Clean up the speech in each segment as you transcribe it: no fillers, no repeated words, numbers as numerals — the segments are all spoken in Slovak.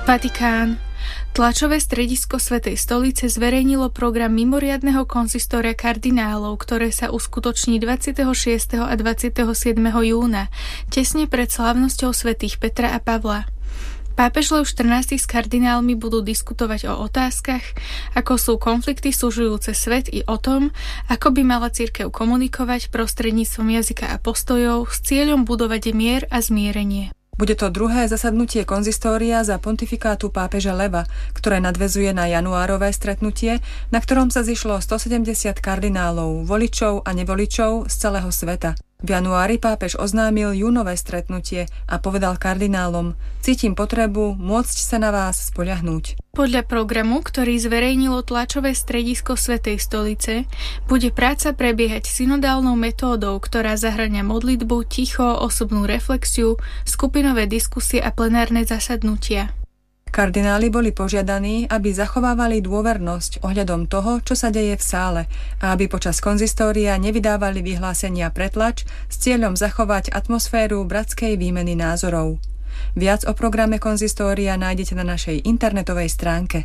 Vatikán. Tlačové stredisko Svätej stolice zverejnilo program mimoriadneho konzistória kardinálov, ktoré sa uskutoční 26. a 27. júna, tesne pred slávnosťou svätých Petra a Pavla. Pápež Lev XIV s kardinálmi budú diskutovať o otázkach, ako sú konflikty súžujúce svet i o tom, ako by mala cirkev komunikovať prostredníctvom jazyka a postojov s cieľom budovať mier a zmierenie. Bude to druhé zasadnutie konzistória za pontifikátu pápeža Leva, ktoré nadväzuje na januárové stretnutie, na ktorom sa zišlo 170 kardinálov, voličov a nevoličov z celého sveta. V januári pápež oznámil júnové stretnutie a povedal kardinálom: cítim potrebu môcť sa na vás spoľahnúť. Podľa programu, ktorý zverejnilo tlačové stredisko Svätej stolice, bude práca prebiehať synodálnou metódou, ktorá zahŕňa modlitbu, ticho, osobnú reflexiu, skupinové diskusie a plenárne zasadnutia. Kardináli boli požiadaní, aby zachovávali dôvernosť ohľadom toho, čo sa deje v sále, a aby počas konzistória nevydávali vyhlásenia pre tlač s cieľom zachovať atmosféru bratskej výmeny názorov. Viac o programe konzistória nájdete na našej internetovej stránke.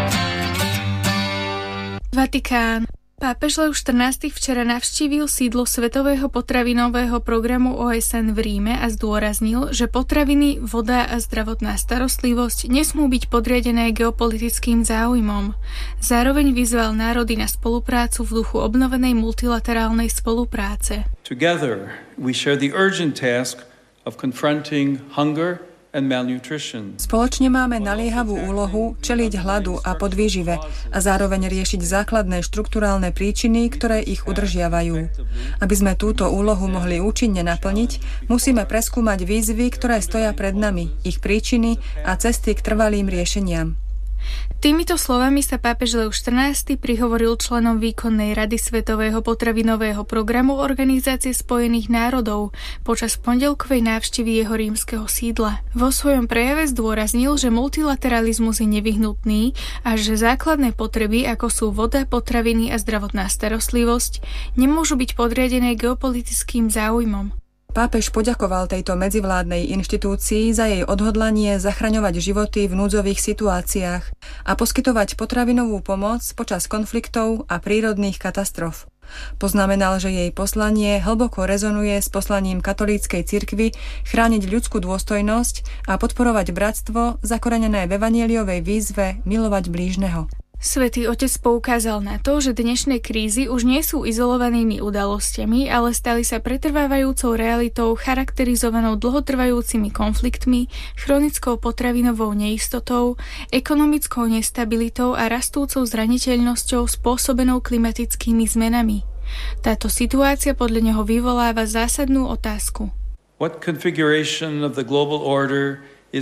Vatikán. Pápež Lev XIV včera navštívil sídlo Svetového potravinového programu OSN v Ríme a zdôraznil, že potraviny, voda a zdravotná starostlivosť nesmú byť podriadené geopolitickým záujmom. Zároveň vyzval národy na spoluprácu v duchu obnovenej multilaterálnej spolupráce. Together we share the urgent task of confronting hunger and malnutrition. Spoločne máme naliehavú úlohu čeliť hladu a podvýžive a zároveň riešiť základné štrukturálne príčiny, ktoré ich udržiavajú. Aby sme túto úlohu mohli účinne naplniť, musíme preskúmať výzvy, ktoré stoja pred nami, ich príčiny a cesty k trvalým riešeniam. Týmito slovami sa pápež Lev XIV prihovoril členom výkonnej rady Svetového potravinového programu Organizácie spojených národov počas pondelkovej návštevy jeho rímskeho sídla. Vo svojom prejave zdôraznil, že multilateralizmus je nevyhnutný a že základné potreby, ako sú voda, potraviny a zdravotná starostlivosť, nemôžu byť podriadené geopolitickým záujmom. Pápež poďakoval tejto medzivládnej inštitúcii za jej odhodlanie zachraňovať životy v núdzových situáciách a poskytovať potravinovú pomoc počas konfliktov a prírodných katastrof. Poznamenal, že jej poslanie hlboko rezonuje s poslaním katolíckej cirkvi chrániť ľudskú dôstojnosť a podporovať bratstvo zakorenené v evanjeliovej výzve milovať blížneho. Svätý Otec poukázal na to, že dnešné krízy už nie sú izolovanými udalosťami, ale stali sa pretrvávajúcou realitou charakterizovanou dlhotrvajúcimi konfliktmi, chronickou potravinovou neistotou, ekonomickou nestabilitou a rastúcou zraniteľnosťou spôsobenou klimatickými zmenami. Táto situácia podľa neho vyvoláva zásadnú otázku. What configuration of the global order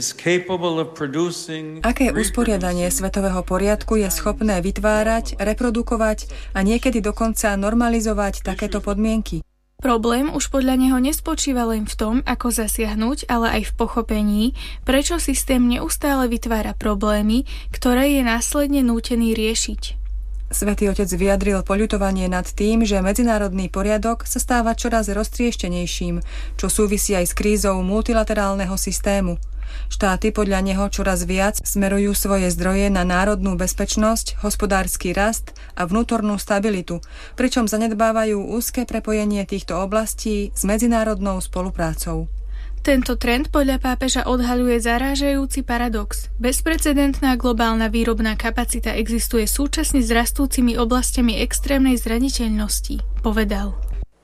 Aké usporiadanie svetového poriadku je schopné vytvárať, reprodukovať a niekedy dokonca normalizovať takéto podmienky? Problém už podľa neho nespočíva len v tom, ako zasiahnuť, ale aj v pochopení, prečo systém neustále vytvára problémy, ktoré je následne nútený riešiť. Svätý Otec vyjadril poľutovanie nad tým, že medzinárodný poriadok sa stáva čoraz roztrieštenejším, čo súvisí aj s krízou multilaterálneho systému. Štáty podľa neho čoraz viac smerujú svoje zdroje na národnú bezpečnosť, hospodársky rast a vnútornú stabilitu, pričom zanedbávajú úzke prepojenie týchto oblastí s medzinárodnou spoluprácou. Tento trend podľa pápeža odhaľuje zarážajúci paradox. Bezprecedentná globálna výrobná kapacita existuje súčasne s rastúcimi oblastiami extrémnej zraniteľnosti, povedal.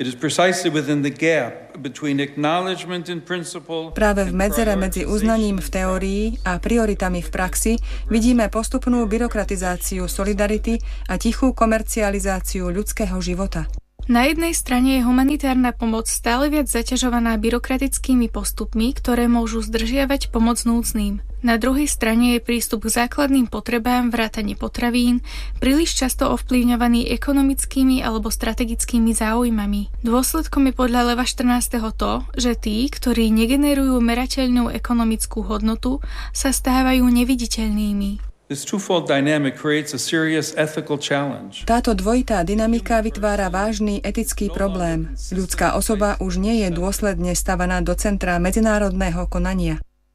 Práve v medzere medzi uznaním v teórii a prioritami v praxi vidíme postupnú byrokratizáciu solidarity a tichú komercializáciu ľudského života. Na jednej strane je humanitárna pomoc stále viac zaťažovaná byrokratickými postupmi, ktoré môžu zdržiavať pomoc núdznym. Na druhej strane je prístup k základným potrebám vrátane potravín príliš často ovplyvňovaný ekonomickými alebo strategickými záujmami. Dôsledkom je podľa Leva XIV. To, že tí, ktorí negenerujú merateľnú ekonomickú hodnotu, sa stávajú neviditeľnými. Táto dvojitá dynamika vytvára vážny etický problém. Ľudská osoba už nie je dôsledne stavaná do centra medzinárodného konania.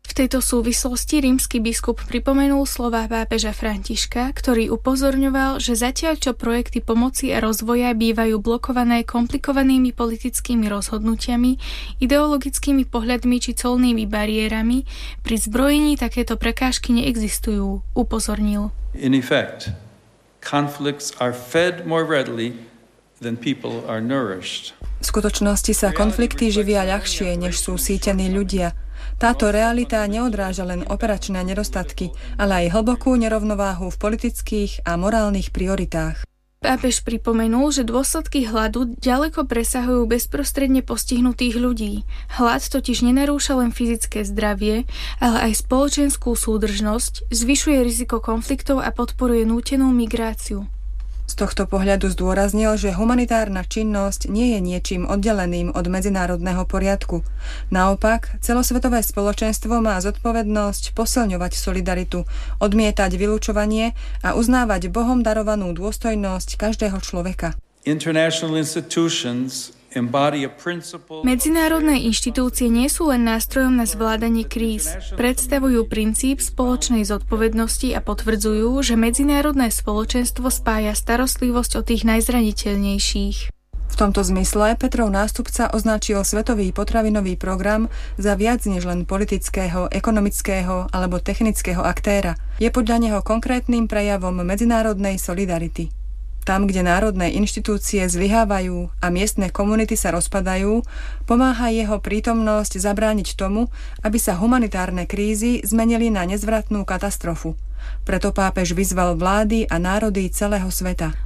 V tejto súvislosti rímsky biskup pripomenul slová pápeža Františka, ktorý upozorňoval, že zatiaľ čo projekty pomoci a rozvoja bývajú blokované komplikovanými politickými rozhodnutiami, ideologickými pohľadmi či colnými bariérami, pri zbrojení takéto prekážky neexistujú, upozornil. In effect, conflicts are fed more readily than people are nourished. V skutočnosti sa konflikty živia ľahšie, než sú sýtení ľudia. Táto realita neodráža len operačné nedostatky, ale aj hlbokú nerovnováhu v politických a morálnych prioritách. Pápež pripomenul, že dôsledky hladu ďaleko presahujú bezprostredne postihnutých ľudí. Hlad totiž nenarúša len fyzické zdravie, ale aj spoločenskú súdržnosť, zvyšuje riziko konfliktov a podporuje nútenú migráciu. Z tohto pohľadu zdôraznil, že humanitárna činnosť nie je niečím oddeleným od medzinárodného poriadku. Naopak, celosvetové spoločenstvo má zodpovednosť posilňovať solidaritu, odmietať vylúčovanie a uznávať Bohom darovanú dôstojnosť každého človeka. International institutions Medzinárodné inštitúcie nie sú len nástrojom na zvládanie kríz. Predstavujú princíp spoločnej zodpovednosti a potvrdzujú, že medzinárodné spoločenstvo spája starostlivosť o tých najzraniteľnejších. V tomto zmysle Petrov nástupca označil Svetový potravinový program za viac než len politického, ekonomického alebo technického aktéra. Je podľa neho konkrétnym prejavom medzinárodnej solidarity. Tam, kde národné inštitúcie zlyhávajú a miestne komunity sa rozpadajú, pomáha jeho prítomnosť zabrániť tomu, aby sa humanitárne krízy zmenili na nezvratnú katastrofu. Preto pápež vyzval vlády a národy celého sveta.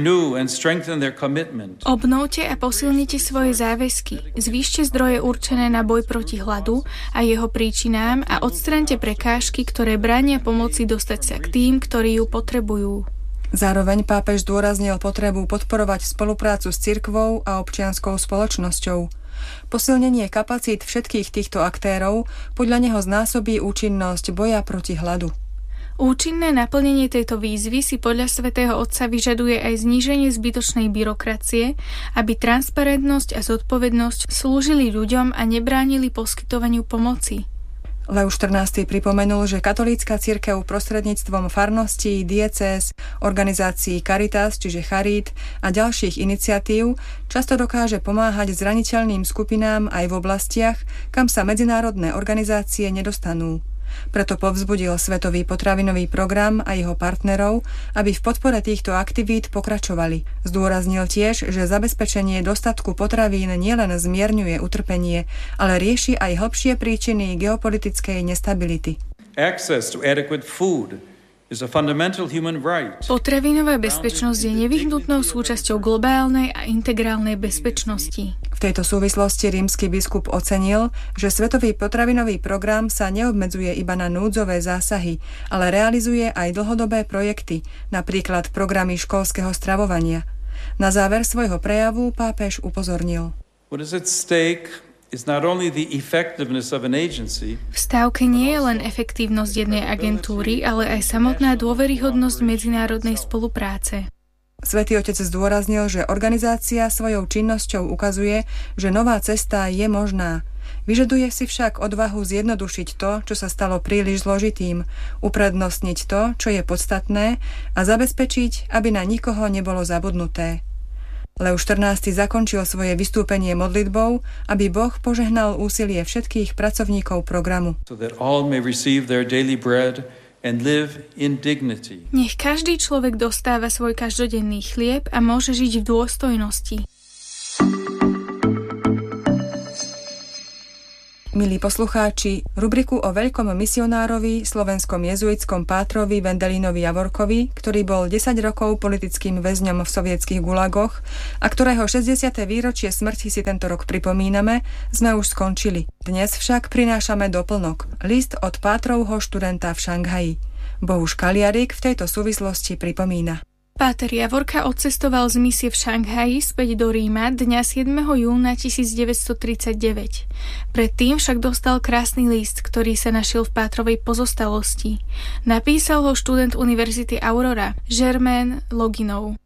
Obnovte a posilnite svoje záväzky, zvýšte zdroje určené na boj proti hladu a jeho príčinám a odstraňte prekážky, ktoré bránia pomoci dostať sa k tým, ktorí ju potrebujú. Zároveň pápež zdôraznil potrebu podporovať spoluprácu s cirkvou a občianskou spoločnosťou. Posilnenie kapacít všetkých týchto aktérov podľa neho znásobí účinnosť boja proti hladu. Účinné naplnenie tejto výzvy si podľa svätého Otca vyžaduje aj zníženie zbytočnej byrokracie, aby transparentnosť a zodpovednosť slúžili ľuďom a nebránili poskytovaniu pomoci. Leo XIV pripomenul, že katolícka cirkev prostredníctvom farností, diecéz, organizácií Caritas, čiže Charít a ďalších iniciatív často dokáže pomáhať zraniteľným skupinám aj v oblastiach, kam sa medzinárodné organizácie nedostanú. Preto povzbudil Svetový potravinový program a jeho partnerov, aby v podpore týchto aktivít pokračovali. Zdôraznil tiež, že zabezpečenie dostatku potravín nielen zmierňuje utrpenie, ale rieši aj hlbšie príčiny geopolitickej nestability. Access to adequate food is a fundamental human right. Potravinová bezpečnosť je nevyhnutnou súčasťou globálnej a integrálnej bezpečnosti. V tejto súvislosti rímsky biskup ocenil, že Svetový potravinový program sa neobmedzuje iba na núdzové zásahy, ale realizuje aj dlhodobé projekty, napríklad programy školského stravovania. Na záver svojho prejavu pápež upozornil. V stávke nie je len efektívnosť jednej agentúry, ale aj samotná dôveryhodnosť medzinárodnej spolupráce. Svätý Otec zdôraznil, že organizácia svojou činnosťou ukazuje, že nová cesta je možná. Vyžaduje si však odvahu zjednodušiť to, čo sa stalo príliš zložitým, uprednostniť to, čo je podstatné a zabezpečiť, aby na nikoho nebolo zabudnuté. Leo XIV zakončil svoje vystúpenie modlitbou, aby Boh požehnal úsilie všetkých pracovníkov programu. Nech každý človek dostáva svoj každodenný chlieb a môže žiť v dôstojnosti. Milí poslucháči, rubriku o veľkom misionárovi, slovenskom jezuitskom pátrovi Wendelinovi Javorkovi, ktorý bol 10 rokov politickým väzňom v sovietskych gulagoch a ktorého 60. výročie smrti si tento rok pripomíname, sme už skončili. Dnes však prinášame doplnok, list od pátrovho študenta v Šanghaji. Bohuš Kaliarik v tejto súvislosti pripomína. Páter Javorka odcestoval z misie v Šanghaji späť do Ríma dňa 7. júna 1939. Predtým však dostal krásny list, ktorý sa našiel v Pátrovej pozostalosti. Napísal ho študent Univerzity Aurora, Germain Loginov.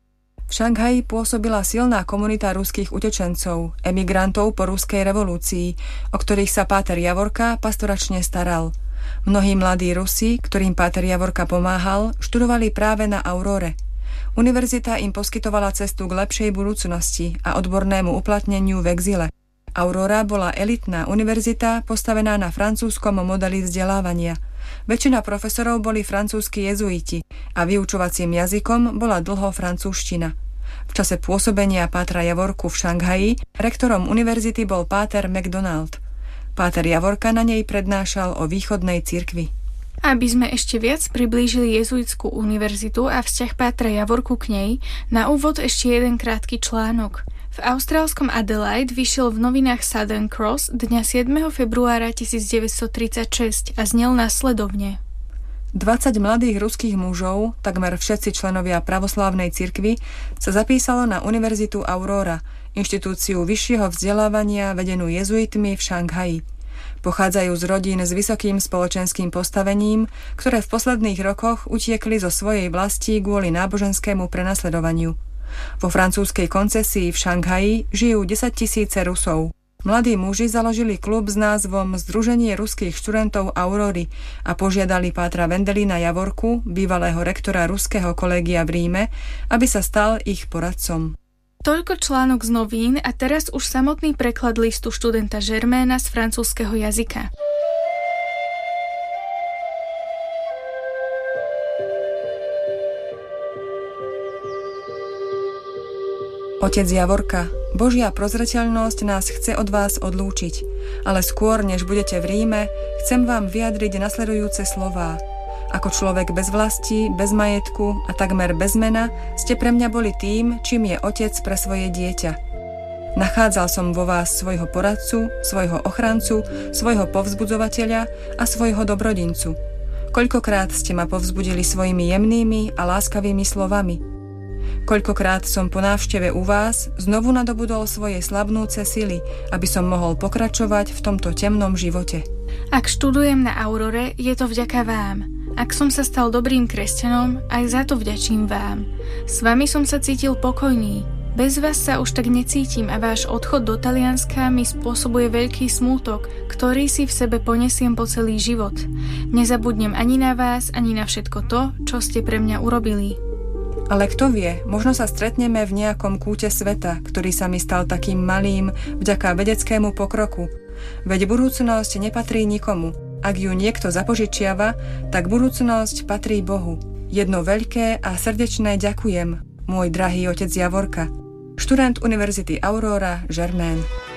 V Šanghaji pôsobila silná komunita ruských utečencov, emigrantov po ruskej revolúcii, o ktorých sa páter Javorka pastoračne staral. Mnohí mladí Rusi, ktorým páter Javorka pomáhal, študovali práve na Aurore. Univerzita im poskytovala cestu k lepšej budúcnosti a odbornému uplatneniu v exile. Aurora bola elitná univerzita postavená na francúzskom modeli vzdelávania. Väčšina profesorov boli francúzski jezuiti a vyučovacím jazykom bola dlho francúzština. V čase pôsobenia pátra Javorku v Šanghaji rektorom univerzity bol páter MacDonald. Páter Javorka na nej prednášal o východnej cirkvi. Aby sme ešte viac priblížili jezuitskú univerzitu a vzťah pátra Javorku k nej, na úvod ešte jeden krátky článok. V austrálskom Adelaide vyšiel v novinách Southern Cross dňa 7. februára 1936 a znel následovne. 20 mladých ruských mužov, takmer všetci členovia pravoslávnej cirkvi, sa zapísalo na Univerzitu Aurora, inštitúciu vyššieho vzdelávania vedenú jezuitmi v Šanghaji. Pochádzajú z rodín s vysokým spoločenským postavením, ktoré v posledných rokoch utiekli zo svojej vlasti kvôli náboženskému prenasledovaniu. Vo francúzskej koncesii v Šanghaji žijú 10 000 Rusov. Mladí muži založili klub s názvom Združenie ruských študentov Aurory a požiadali pátra Wendelina Javorku, bývalého rektora ruského kolégia v Ríme, aby sa stal ich poradcom. Toľko článok z novín a teraz už samotný preklad listu študenta Germaina z francúzskeho jazyka. Otec Javorka, Božia prozreteľnosť nás chce od vás odlúčiť, ale skôr, než budete v Ríme, chcem vám vyjadriť nasledujúce slová. Ako človek bez vlasti, bez majetku a takmer bez mena ste pre mňa boli tým, čím je otec pre svoje dieťa. Nachádzal som vo vás svojho poradcu, svojho ochrancu, svojho povzbudzovateľa a svojho dobrodincu. Koľkokrát ste ma povzbudili svojimi jemnými a láskavými slovami. Koľkokrát som po návšteve u vás znovu nadobudol svoje slabnúce sily, aby som mohol pokračovať v tomto temnom živote. Ak študujem na Aurore, je to vďaka vám. Ak som sa stal dobrým kresťanom, aj za to vďačím vám. S vami som sa cítil pokojný. Bez vás sa už tak necítim a váš odchod do Talianska mi spôsobuje veľký smútok, ktorý si v sebe ponesiem po celý život. Nezabudnem ani na vás, ani na všetko to, čo ste pre mňa urobili. Ale kto vie, možno sa stretneme v nejakom kúte sveta, ktorý sa mi stal takým malým vďaka vedeckému pokroku. Veď budúcnosť nepatrí nikomu. Ak ju niekto zapožičiava, tak budúcnosť patrí Bohu. Jedno veľké a srdečné ďakujem, môj drahý otec Javorka. Študent Univerzity Aurora, Germain.